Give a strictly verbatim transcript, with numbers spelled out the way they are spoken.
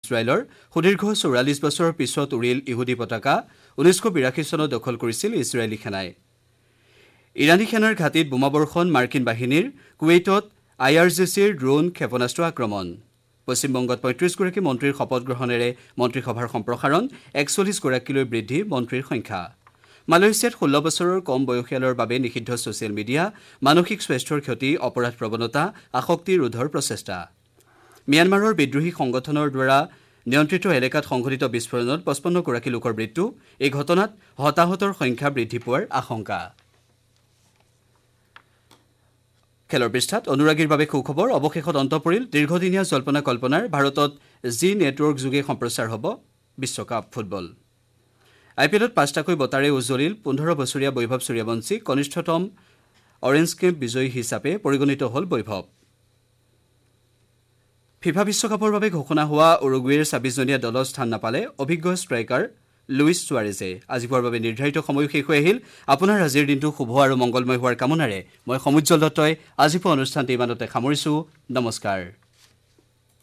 ইছৰাইলৰ সুদীৰ্ঘ চৌৰাল্লিছ বছৰৰ পিছত উৰিল ইহুদী পতাকা ঊনৈশ বিৰাশী চনত দখল কৰিছিল ইছৰাইলী সেনাই ইৰানী সেনাৰ ঘাটিত বোমাবৰ্ষণ মাৰ্কিন বাহিনীৰ কুৱেইটত আই আৰ জি চিৰ ড্ৰোন ক্ষেপণাস্ত্ৰ আক্ৰমণ পশ্চিমবংগত পঁয়ত্ৰিশ গৰাকী মন্ত্ৰীৰ শপত গ্ৰহণেৰে মন্ত্ৰীসভাৰ সম্প্ৰসাৰণ একচল্লিছ গৰাকীলৈ বৃদ্ধি মন্ত্ৰীৰ সংখ্যা মালয়েছিয়াত ষোল্ল বছৰৰ কম বয়সীয়ালৰ বাবে নিষিদ্ধ ছচিয়েল মিডিয়া মানসিক স্বাস্থ্যৰ ক্ষতি অপৰাধ প্ৰৱণতা আসক্তি ৰোধৰ প্ৰচেষ্টা ম্যানমাৰৰ বিদ্ৰোহী সংগঠনৰ দ্বাৰা নিয়ন্ত্ৰিত এলেকাত সংঘটিত বিস্ফোৰণত পঁচপন্ন গৰাকী লোকৰ মৃত্যু এই ঘটনাত হতাহতৰ সংখ্যা বৃদ্ধি পোৱাৰ আশংকা খেলৰ পৃষ্ঠাত অনুৰাগীৰ বাবে সুখবৰ অৱশেষত অন্ত পৰিল দীৰ্ঘদিনীয়া জল্পনা কল্পনাৰ ভাৰতত জি নেটৱৰ্ক যোগে সম্প্ৰচাৰ হ'ব বিশ্বকাপ ফুটবল আই পি এলত পাঁচটাকৈ বঁটাৰে উজ্বলিল পোন্ধৰ বছৰীয়া বৈভৱ সূৰ্যবংশী কনিষ্ঠতম অৰেঞ্জ কেম্প বিজয়ী হিচাপে পৰিগণিত হ'ল বৈভৱ ফিফা বিশ্বকাপৰ বাবে ঘোষণা হোৱা উৰুগুৱেৰ ছাব্বিছজনীয়া দলত স্থান নাপালে অভিজ্ঞ ষ্ট্ৰাইকাৰ লুইছ সুৱাৰেজে আজি পুৱাৰ বাবে নিৰ্ধাৰিত সময় শেষ হৈ আহিল আপোনাৰ আজিৰ দিনটো শুভ আৰু মংগলময় হোৱাৰ কামনাৰে মই সমুজ্জ্বল দত্তই আজি পুৱা অনুষ্ঠানটি ইমানতে সামৰিছো নমস্কাৰ